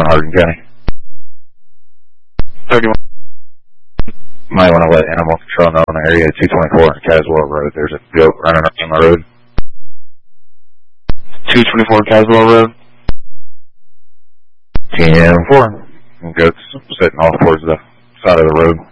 Hardin County. 31. Might want to let Animal Control know in the area 224 on Caswell Road. There's a goat running around the road. 224 Caswell Road. 10-4. Goats sitting off towards the side of the road.